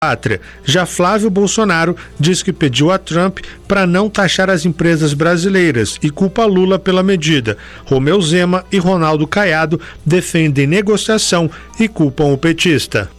pátria. Já Flávio Bolsonaro diz que pediu a Trump para não taxar as empresas brasileiras e culpa Lula pela medida. Romeu Zema e Ronaldo Caiado defendem negociação e culpam o petista.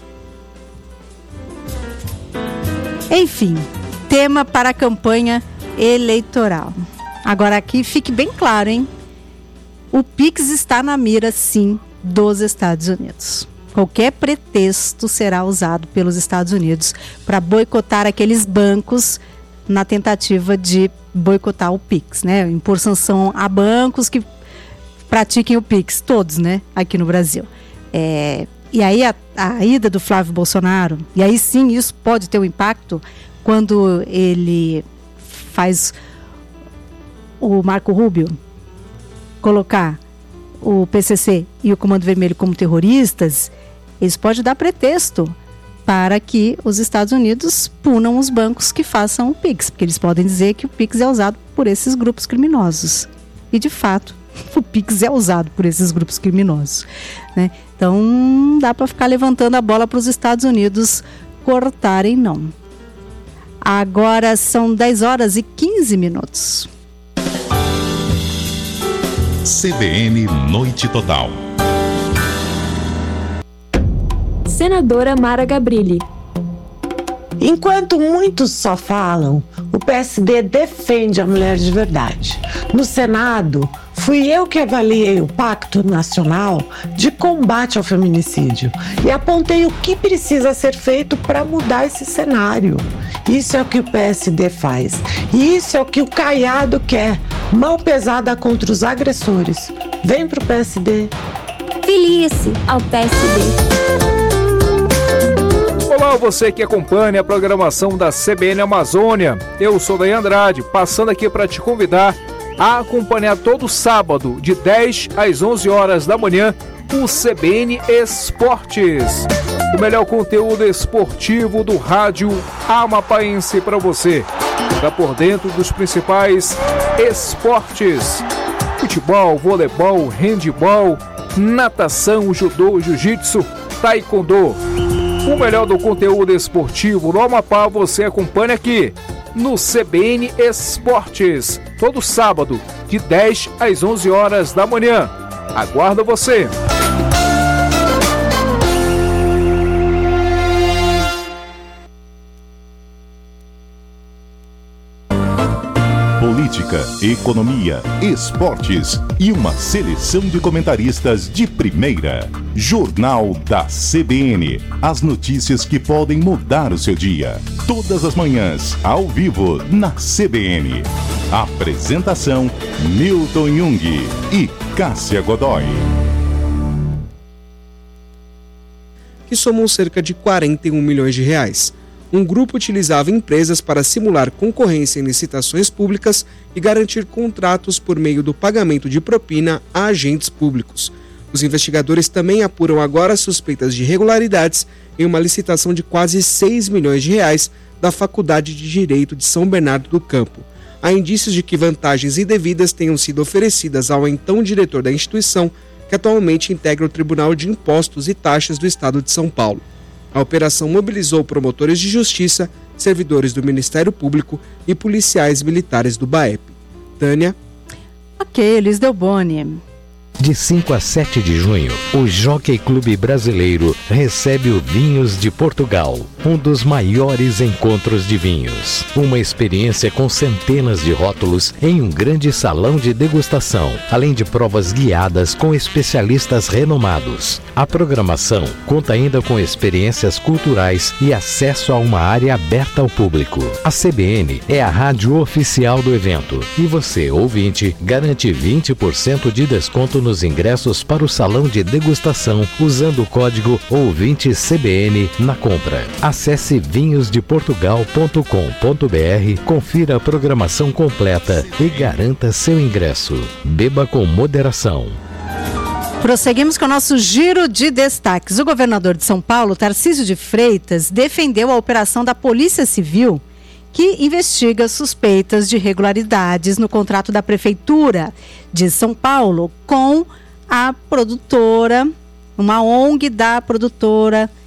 Enfim, tema para a campanha eleitoral. Agora aqui fique bem claro, hein? O Pix está na mira, sim, dos Estados Unidos. Qualquer pretexto será usado pelos Estados Unidos para boicotar aqueles bancos na tentativa de boicotar o Pix, né? Impor sanção a bancos que pratiquem o Pix, todos, né? Aqui no Brasil. E aí a ida do Flávio Bolsonaro, e aí sim isso pode ter um impacto quando ele faz o Marco Rubio colocar o PCC e o Comando Vermelho como terroristas. Isso pode dar pretexto para que os Estados Unidos punam os bancos que façam o Pix, porque eles podem dizer que o Pix é usado por esses grupos criminosos. E, de fato, o Pix é usado por esses grupos criminosos, né? Então, não dá para ficar levantando a bola para os Estados Unidos cortarem, não. Agora são 10 horas e 15 minutos. CBN Noite Total. Senadora Mara Gabrilli. Enquanto muitos só falam, o PSD defende a mulher de verdade. No Senado, fui eu que avaliei o Pacto Nacional de Combate ao Feminicídio e apontei o que precisa ser feito para mudar esse cenário. Isso é o que o PSD faz. E isso é o que o Caiado quer. Mão pesada contra os agressores. Vem pro PSD. Filie-se ao PSD. Olá, você que acompanha a programação da CBN Amazônia. Eu sou Daí Andrade, passando aqui para te convidar a acompanhar todo sábado, de 10 às 11 horas da manhã, o CBN Esportes. O melhor conteúdo esportivo do rádio amapaense para você. Está por dentro dos principais esportes: futebol, voleibol, handebol, natação, judô, jiu-jitsu, taekwondo. O melhor do conteúdo esportivo no Amapá você acompanha aqui no CBN Esportes, todo sábado, de 10 às 11 horas da manhã. Aguardo você! Política, economia, esportes e uma seleção de comentaristas de primeira. Jornal da CBN. As notícias que podem mudar o seu dia. Todas as manhãs, ao vivo, na CBN. Apresentação: Milton Jung e Cássia Godoy. Que somam cerca de 41 milhões de reais. Um grupo utilizava empresas para simular concorrência em licitações públicas e garantir contratos por meio do pagamento de propina a agentes públicos. Os investigadores também apuram agora suspeitas de irregularidades em uma licitação de quase 6 milhões de reais da Faculdade de Direito de São Bernardo do Campo. Há indícios de que vantagens indevidas tenham sido oferecidas ao então diretor da instituição, que atualmente integra o Tribunal de Impostos e Taxas do Estado de São Paulo. A operação mobilizou promotores de justiça, servidores do Ministério Público e policiais militares do BAEP. Tânia. Ok, Elis Delboni. De 5 a 7 de junho, o Jockey Clube Brasileiro recebe o Vinhos de Portugal, um dos maiores encontros de vinhos. Uma experiência com centenas de rótulos em um grande salão de degustação, além de provas guiadas com especialistas renomados. A programação conta ainda com experiências culturais e acesso a uma área aberta ao público. A CBN é a rádio oficial do evento e você, ouvinte, garante 20% de desconto nos ingressos para o salão de degustação usando o código OUVINTECBN na compra. Acesse vinhosdeportugal.com.br, confira a programação completa e garanta seu ingresso. Beba com moderação. Prosseguimos com o nosso giro de destaques. O governador de São Paulo, Tarcísio de Freitas, defendeu a operação da Polícia Civil que investiga suspeitas de irregularidades no contrato da Prefeitura de São Paulo com a produtora, uma ONG da produtora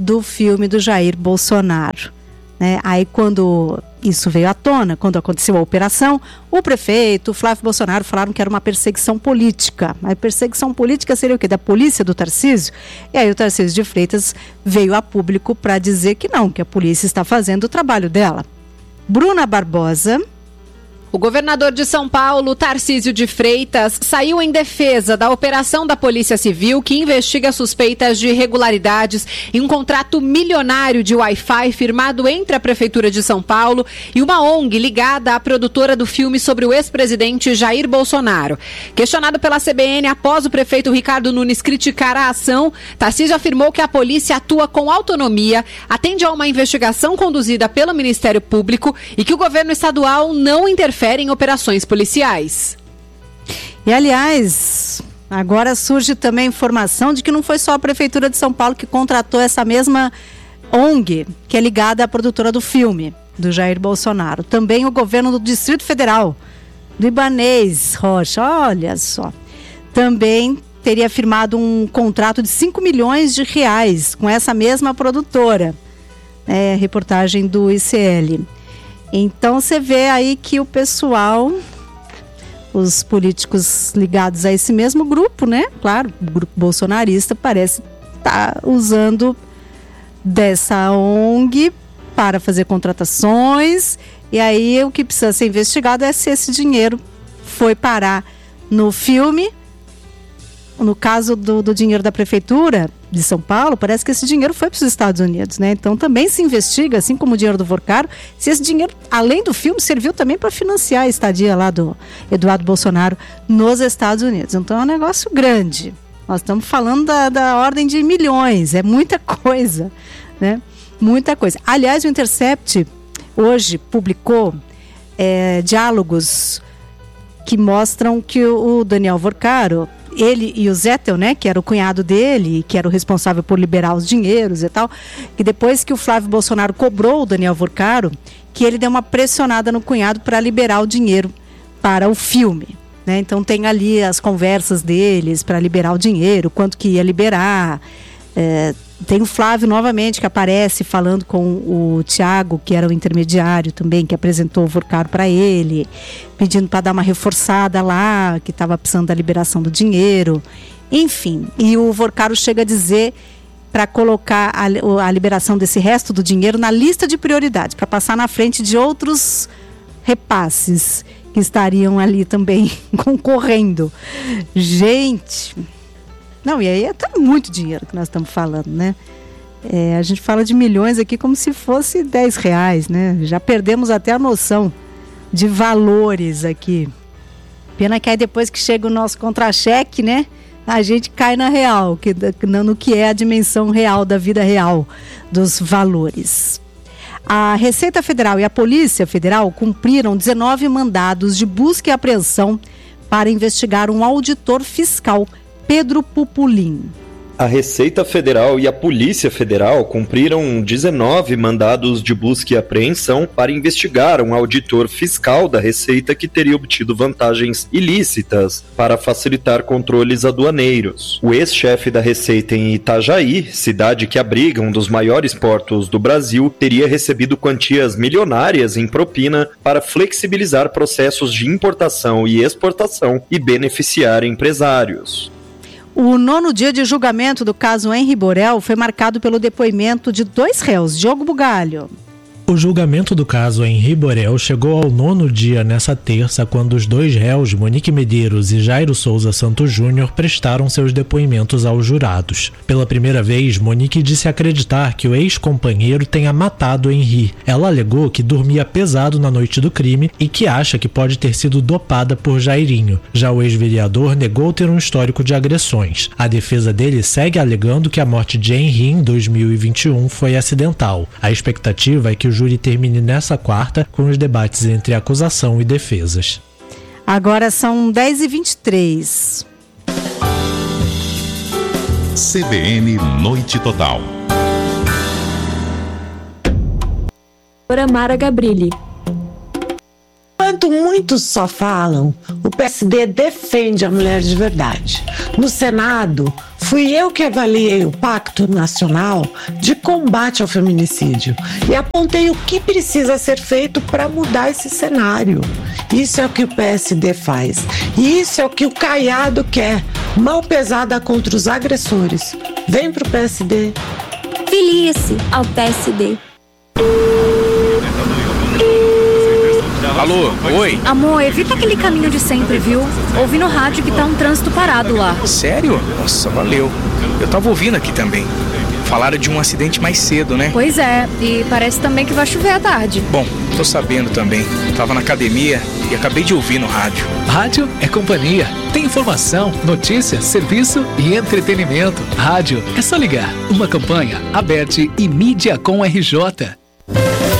do filme do Jair Bolsonaro. Aí quando isso veio à tona, quando aconteceu a operação, o prefeito, o Flávio Bolsonaro, falaram que era uma perseguição política. A perseguição política seria o quê? Da polícia do Tarcísio? E aí o Tarcísio de Freitas veio a público para dizer que não, que a polícia está fazendo o trabalho dela. Bruna Barbosa. O governador de São Paulo, Tarcísio de Freitas, saiu em defesa da operação da Polícia Civil que investiga suspeitas de irregularidades em um contrato milionário de Wi-Fi firmado entre a Prefeitura de São Paulo e uma ONG ligada à produtora do filme sobre o ex-presidente Jair Bolsonaro. Questionado pela CBN após o prefeito Ricardo Nunes criticar a ação, Tarcísio afirmou que a polícia atua com autonomia, atende a uma investigação conduzida pelo Ministério Público e que o governo estadual não interfere em operações policiais. E, aliás, agora surge também a informação de que não foi só a Prefeitura de São Paulo que contratou essa mesma ONG, que é ligada à produtora do filme, do Jair Bolsonaro. Também o governo do Distrito Federal, do Ibanez Rocha, olha só, também teria firmado um contrato de 5 milhões de reais com essa mesma produtora. Reportagem do ICL. Então você vê aí que o pessoal, os políticos ligados a esse mesmo grupo, claro, o grupo bolsonarista parece estar usando dessa ONG para fazer contratações, e aí o que precisa ser investigado é se esse dinheiro foi parar no filme. No caso do dinheiro da Prefeitura de São Paulo, parece que esse dinheiro foi para os Estados Unidos, Então também se investiga, assim como o dinheiro do Vorcaro, se esse dinheiro, além do filme, serviu também para financiar a estadia lá do Eduardo Bolsonaro nos Estados Unidos. Então é um negócio grande. Nós estamos falando da ordem de milhões, é muita coisa, Muita coisa. Aliás, o Intercept hoje publicou diálogos que mostram que o Daniel Vorcaro, ele e o Zettel, que era o cunhado dele, que era o responsável por liberar os dinheiros e tal, que depois que o Flávio Bolsonaro cobrou o Daniel Vorcaro, que ele deu uma pressionada no cunhado para liberar o dinheiro para o filme. Então tem ali as conversas deles para liberar o dinheiro, quanto que ia liberar. Tem o Flávio novamente que aparece falando com o Thiago, que era o intermediário também, que apresentou o Vorcaro para ele, pedindo para dar uma reforçada lá, que estava precisando da liberação do dinheiro. Enfim, e o Vorcaro chega a dizer para colocar a liberação desse resto do dinheiro na lista de prioridades, para passar na frente de outros repasses que estariam ali também concorrendo. Gente... Não, e aí é muito dinheiro que nós estamos falando, a gente fala de milhões aqui como se fosse 10 reais, Já perdemos até a noção de valores aqui. Pena que aí depois que chega o nosso contra-cheque, a gente cai na real, no que é a dimensão real da vida real dos valores. A Receita Federal e a Polícia Federal cumpriram 19 mandados de busca e apreensão para investigar um auditor fiscal, Pedro Pupulin. A Receita Federal e a Polícia Federal cumpriram 19 mandados de busca e apreensão para investigar um auditor fiscal da Receita que teria obtido vantagens ilícitas para facilitar controles aduaneiros. O ex-chefe da Receita em Itajaí, cidade que abriga um dos maiores portos do Brasil, teria recebido quantias milionárias em propina para flexibilizar processos de importação e exportação e beneficiar empresários. O 9º dia de julgamento do caso Henri Borel foi marcado pelo depoimento de 2 réus. Diogo Bugalho. O julgamento do caso Henri Borel chegou ao 9º dia nessa terça, quando os 2 réus, Monique Medeiros e Jairo Souza Santos Júnior, prestaram seus depoimentos aos jurados. Pela primeira vez, Monique disse acreditar que o ex-companheiro tenha matado Henri. Ela alegou que dormia pesado na noite do crime e que acha que pode ter sido dopada por Jairinho. Já o ex-vereador negou ter um histórico de agressões. A defesa dele segue alegando que a morte de Henri em 2021 foi acidental. A expectativa é que o júri termine nessa quarta com os debates entre acusação e defesas. Agora são 10h23. CBN Noite Total. Mara Gabrilli. Enquanto muitos só falam, o PSD defende a mulher de verdade. No Senado, Fui eu que avaliei o Pacto Nacional de Combate ao Feminicídio e apontei o que precisa ser feito para mudar esse cenário. Isso é o que o PSD faz. E isso é o que o Caiado quer. Mão pesada contra os agressores. Vem pro PSD. Filie-se ao PSD. Alô, oi? Amor, evita aquele caminho de sempre, viu? Ouvi no rádio que tá um trânsito parado lá. Sério? Nossa, valeu. Eu tava ouvindo aqui também. Falaram de um acidente mais cedo, né? Pois é, e parece também que vai chover à tarde. Bom, tô sabendo também. Tava na academia e acabei de ouvir no rádio. Rádio é companhia. Tem informação, notícia, serviço e entretenimento. Rádio é só ligar. Uma campanha, Aberte e Mídia com RJ.